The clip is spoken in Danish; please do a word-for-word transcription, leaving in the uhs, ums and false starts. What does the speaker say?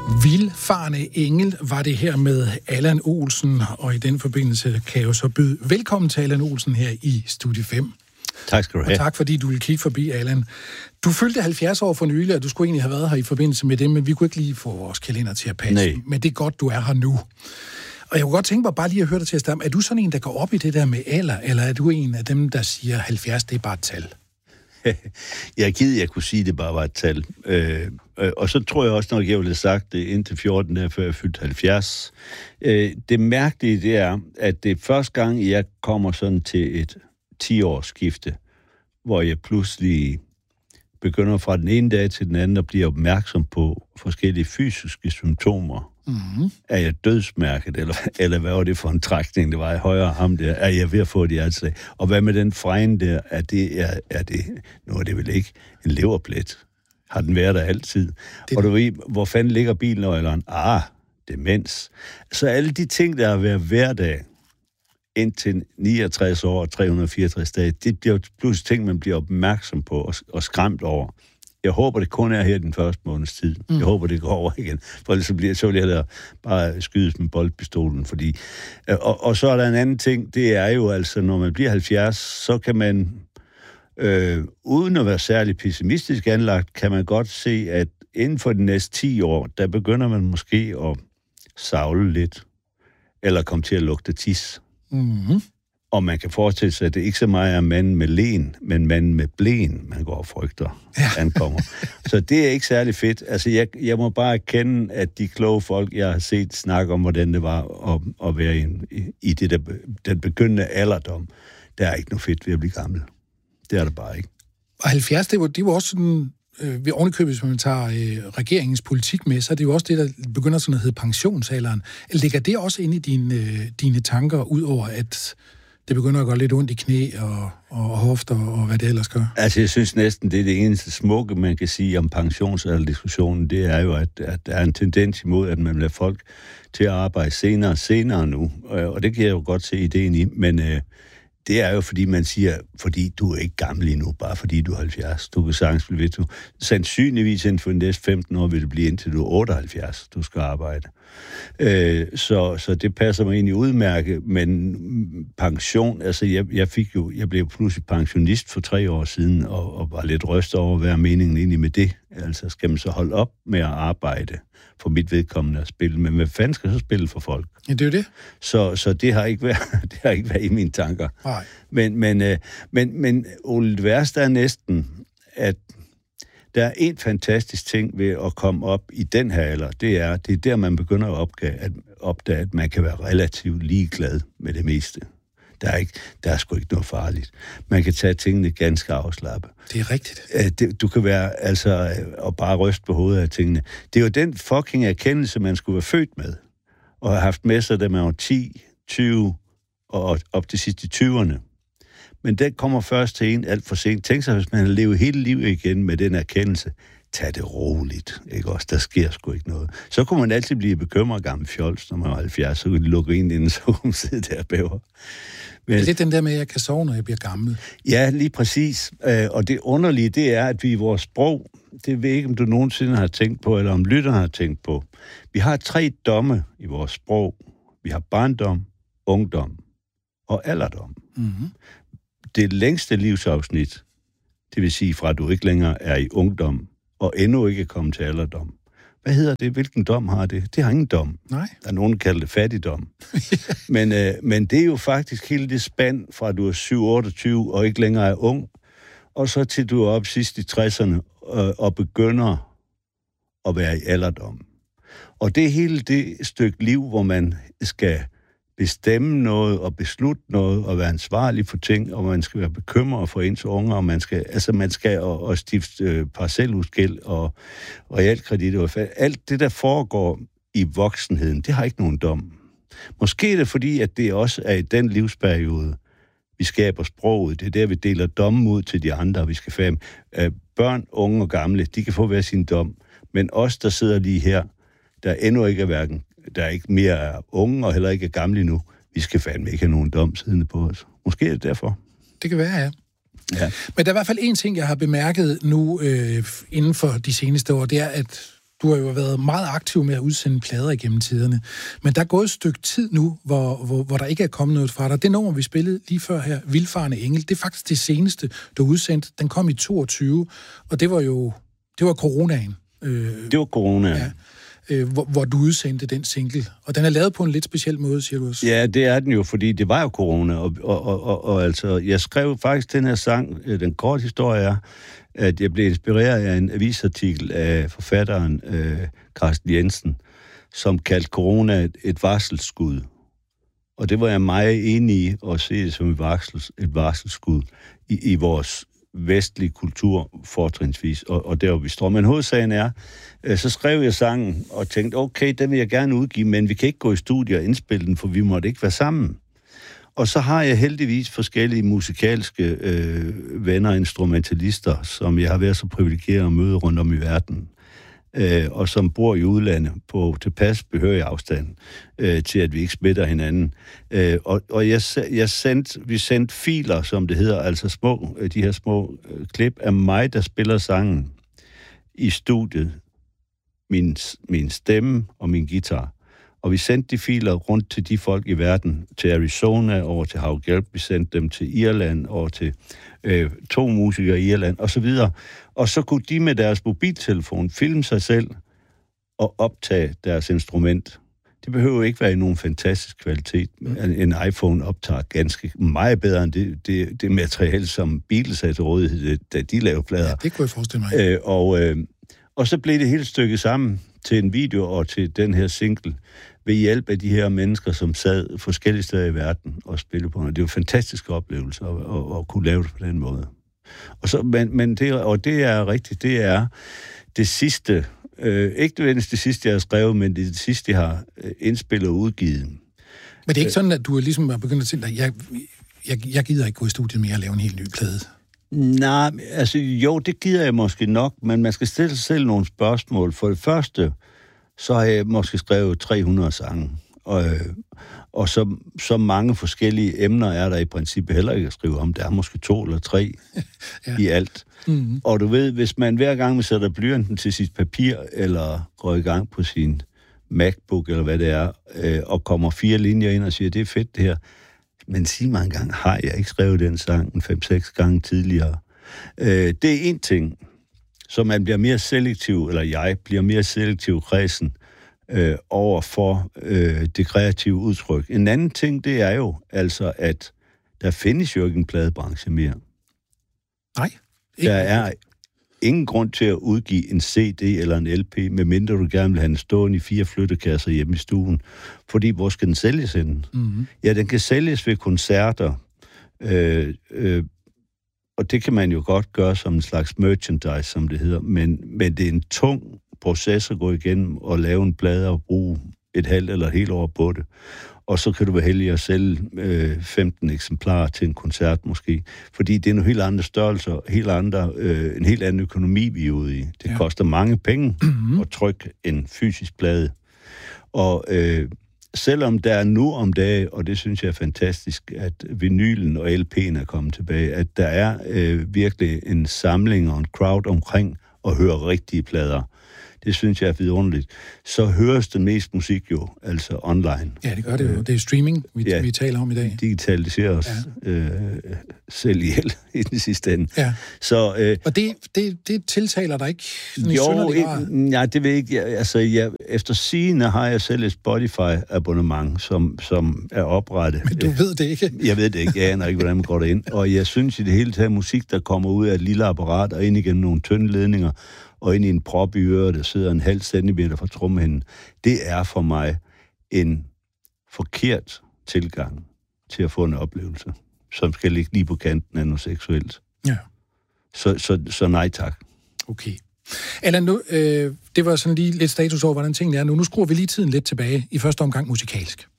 Vildfarne engel var det her med Allan Olsen, og i den forbindelse kan jeg jo så byde velkommen til Allan Olsen her i Studie fem. Tak skal du have. Og tak fordi du ville kigge forbi, Allan. Du fyldte halvfjerds år for nylig, og du skulle egentlig have været her i forbindelse med det, men vi kunne ikke lige få vores kalender til at passe. Nej. Men det er godt, du er her nu. Og jeg kunne godt tænke mig bare lige at høre dig til at starte. Er du sådan en, der går op i det der med alder, eller er du en af dem, der siger halvfjerds, det er bare et tal? Jeg er ked, jeg kunne sige, det bare var et tal. Øh, øh, og så tror jeg også, når jeg ville have sagt det indtil fjorten, der før jeg fyldte halvfjerds. Øh, det mærkelige, det er, at det er første gang, jeg kommer sådan til et ti-års skifte, hvor jeg pludselig begynder fra den ene dag til den anden at blive opmærksom på forskellige fysiske symptomer. Mm-hmm. Er jeg dødsmærket, eller, eller hvad var det for en trækning, det var i højre arm der? Er jeg ved at få det i alt? Og hvad med den fregne der? Er det, er, er det, nu er det vel ikke en leverplet? Har den været der altid? Det... Og du ved, hvor fanden ligger bilnøgleren? Ah, demens. Så alle de ting, der har været hverdag, indtil niogtres år og tre hundrede og fireogtres dage, det bliver pludselig ting, man bliver opmærksom på og, og skræmt over. Jeg håber, det kun er her den første måneds tid. Mm. Jeg håber, det går over igen. For ellers så, bliver, så vil jeg der bare skydes med boldpistolen. Fordi, og, og så er der en anden ting, det er jo altså, når man bliver halvfjerds, så kan man, øh, uden at være særlig pessimistisk anlagt, kan man godt se, at inden for de næste ti år, der begynder man måske at savle lidt, eller komme til at lugte tis. Mm-hmm. Og man kan forestille sig, at det ikke så meget er manden med len, men manden med blæn, man går og frygter, ja. ankommer. Så det er ikke særlig fedt. Altså, jeg, jeg må bare erkende, at de kloge folk, jeg har set snakke om, hvordan det var at, at være i, i, i det der, den begyndende alderdom, der er ikke noget fedt ved at blive gammel. Det er det bare ikke. Og halvfjerds, det var, det var også sådan, øh, ved ovenikøbet, hvis man tager øh, regeringens politik med, så er det jo også det, der begynder sådan at hedde pensionsalderen. Ligger det også inde i dine, øh, dine tanker, ud over at det begynder at gå lidt ondt i knæ og, og hofter og hvad det ellers gør? Altså, jeg synes næsten, det er det eneste smukke, man kan sige om pensionsalderdiskussionen, det er jo, at, at der er en tendens imod, at man vil have folk til at arbejde senere og senere nu. Og det kan jeg jo godt se ideen i, men øh, det er jo, fordi man siger, fordi du er ikke gammel endnu, bare fordi du er halvfjerds. Du kan sagtens blive ved, du sandsynligvis inden for de næste femten år vil det blive indtil du er otteoghalvfjerds, du skal arbejde. Øh, så, så det passer mig egentlig udmærket, men pension, altså jeg, jeg fik jo, jeg blev pludselig pensionist for tre år siden, og, og var lidt rystet over, hvad er meningen egentlig med det? Altså skal man så holde op med at arbejde for mit vedkommende at spille, men hvad fanden skal så spille for folk? Ja, det er jo det. Så, så det har ikke været, det har ikke været i mine tanker. Nej. Men, men, øh, men, men Ole, det værste er næsten, at der er en fantastisk ting ved at komme op i den her alder, det er, det er der, man begynder at opdage, at, opdage, at man kan være relativt ligeglad med det meste. Der er, ikke, der er sgu ikke noget farligt. Man kan tage tingene ganske afslappet. Det er rigtigt. Du kan være, altså, og bare ryste på hovedet af tingene. Det er jo den fucking erkendelse, man skulle være født med, og have haft med sig, da man var ti, tyve og op til sidst i tyverne. Men den kommer først til en alt for sent. Tænk sig, hvis man har levet hele livet igen med den erkendelse. Tag det roligt, ikke også? Der sker sgu ikke noget. Så kunne man altid blive bekymret gammel fjols, når man var halvfjerds, så kunne de lukke ind inden, så kunne man sidde der og bæver. Men, det er lidt den der med, at jeg kan sove, når jeg bliver gammel. Ja, lige præcis. Og det underlige, det er, at vi i vores sprog, det ved ikke, om du nogensinde har tænkt på, eller om lytterne har tænkt på. Vi har tre domme i vores sprog. Vi har barndom, ungdom og alderdom. Mm-hmm. Det længste livsafsnit, det vil sige fra, at du ikke længere er i ungdom, og endnu ikke er kommet til alderdom. Hvad hedder det? Hvilken dom har det? Det har ingen dom. Nej. Der er nogen, der kalder det fattigdom. men, øh, men det er jo faktisk hele det spand fra, at du er syv otteogtyve og ikke længere er ung, og så til du er op sidst i tresserne øh, og begynder at være i alderdom. Og det er hele det stykke liv, hvor man skal bestemme noget og beslutte noget og være ansvarlig for ting, og man skal være bekymret for ens unger, og man skal, altså man skal og, og stifte øh, parcelhusgæld og realkredit og alt det, der foregår i voksenheden, det har ikke nogen dom. Måske er det fordi, at det også er i den livsperiode, vi skaber sproget. Det er der, vi deler dommen ud til de andre, vi skal færre. Øh, børn, unge og gamle, de kan få hver sin dom, men os, der sidder lige her, der endnu ikke er hverken der er ikke mere er unge og heller ikke er gamle nu. Vi skal fandme ikke have nogen dom siddende på os. Måske er det derfor. Det kan være, ja. ja. Men der er i hvert fald en ting, jeg har bemærket nu øh, inden for de seneste år, det er, at du har jo været meget aktiv med at udsende plader igennem tiderne, men der er gået et stykke tid nu, hvor, hvor, hvor der ikke er kommet noget fra dig. Det nummer, vi spillede lige før her, Vildfarende Engel, det er faktisk det seneste, du udsendte. Den kom i toogtyve, og det var jo det var coronaen. Øh, det var coronaen. Ja. Hvor, hvor du udsendte den single. Og den er lavet på en lidt speciel måde, siger du også. Ja, det er den jo, fordi det var jo corona, og, og, og, og, og altså, jeg skrev faktisk den her sang, den korte historie er, at jeg blev inspireret af en avisartikel af forfatteren øh, Carsten Jensen, som kaldte corona et, et varselsskud. Og det var jeg meget enig i at se det som et, varsel, et varselsskud i, i vores vestlige kultur fortrinsvis, og, og der, hvor vi står. Men hovedsagen er, øh, så skrev jeg sangen og tænkte, okay, den vil jeg gerne udgive, men vi kan ikke gå i studie og indspille den, for vi måtte ikke være sammen. Og så har jeg heldigvis forskellige musikalske øh, venner og instrumentalister, som jeg har været så privilegeret at møde rundt om i verden, øh, og som bor i udlandet på tilpas behørig afstand øh, til, at vi ikke smitter hinanden. Øh, og og jeg, jeg sendte, vi sendte filer, som det hedder, altså små, de her små øh, klip af mig, der spiller sangen i studiet, min, min stemme og min guitar. Og vi sendte de filer rundt til de folk i verden, til Arizona, over til Hav Gelb, vi sendte dem til Irland, over til øh, to musikere i Irland, og så videre. Og så kunne de med deres mobiltelefon filme sig selv og optage deres instrument. Det behøver ikke være i nogen fantastisk kvalitet. En iPhone optager ganske meget bedre end det, det, det materiale, som Beatles havde til rådighed, da de lavede plader. Ja, det kunne jeg forestille mig. Øh, og, øh, og så blev det helt stykket sammen til en video og til den her single, ved hjælp af de her mennesker, som sad forskellige steder i verden og spillede på noget. Det var en fantastisk oplevelse at, at, at kunne lave det på den måde. Og, så, men, men det, og det er rigtigt, det er det sidste, øh, ikke nødvendigvis det sidste, jeg har skrevet, men det er det sidste, jeg har indspillet og udgivet. Men det er ikke sådan, at du ligesom er begyndt at tænke dig, jeg, jeg, jeg gider ikke gå i studiet mere og lave en helt ny plade? Nej, altså jo, det gider jeg måske nok, men man skal stille sig selv nogle spørgsmål. For det første, så har jeg måske skrevet tre hundrede sange, og, og så, så mange forskellige emner er der i princippet heller ikke at skrive om. Der er måske to eller tre ja. i alt. Mm-hmm. Og du ved, hvis man hver gang vi sætter blyanten til sit papir, eller går i gang på sin MacBook, eller hvad det er, øh, og kommer fire linjer ind og siger, det er fedt det her, men sig mig engang, har jeg ikke skrevet den sang en fem-seks gange tidligere? Øh, det er en ting, så man bliver mere selektiv, eller jeg bliver mere selektiv kredsen øh, over for øh, det kreative udtryk. En anden ting, det er jo altså, at der findes jo ikke en pladebranche mere. Nej. Ikke. Der er ingen grund til at udgive en C D eller en L P, medmindre du gerne vil have den stående i fire flyttekasser hjemme i stuen. Fordi hvor skal den sælges henne? Mm-hmm. Ja, den kan sælges ved koncerter, øh, øh, og det kan man jo godt gøre som en slags merchandise, som det hedder, men, men det er en tung proces at gå igennem og lave en plade og bruge et halvt eller et helt år på det. Og så kan du være heldig at sælge øh, femten eksemplarer til en koncert måske. Fordi det er nogle helt andre størrelser, helt andre, øh, en helt anden økonomi, vi er ude i. Det ja. koster mange penge mm-hmm. at trykke en fysisk plade. Og øh, selvom der er nu om dagen, og det synes jeg er fantastisk, at vinylen og L P'en er kommet tilbage, at der er øh, virkelig en samling og en crowd omkring at høre rigtige plader. Det synes jeg er vidunderligt. Så høres den mest musik jo, altså online. Ja, det gør det jo. Det er streaming, vi, ja, vi taler om i dag. Digitaliserer os ja. øh, selv ihjel i den sidste ende. Ja. Så, øh, og det, det, det tiltaler dig ikke sådan jo, i synderlig grad? Nej, det ved jeg ikke. Jeg, altså, jeg, efter sigende har jeg selv et Spotify-abonnement, som, som er oprettet. Men du ved det ikke? Jeg ved det ikke. Jeg aner ikke, hvordan man går derind. Og jeg synes i det hele taget, musik, der kommer ud af et lille apparat og ind igennem nogle tynde ledninger, og ind i en prop i øret, der sidder en halv centimeter fra trommehinden, det er for mig en forkert tilgang til at få en oplevelse, som skal ligge lige på kanten af noget seksuelt. Ja. Så, så, så nej tak. Okay. Allan, nu, øh, det var sådan lige lidt status over, hvordan tingene er nu. Nu skruer vi lige tiden lidt tilbage, i første omgang musikalsk.